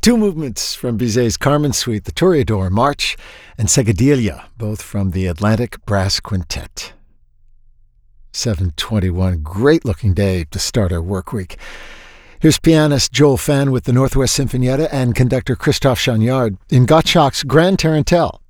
Two movements from Bizet's Carmen Suite, the Toreador March, and Seguidilla, both from the Atlantic Brass Quintet. 7:21, great-looking day to start our work week. Here's pianist Joel Fenn with the Northwest Sinfonietta and conductor Christophe Chagnard in Gottschalk's Grand Tarantelle.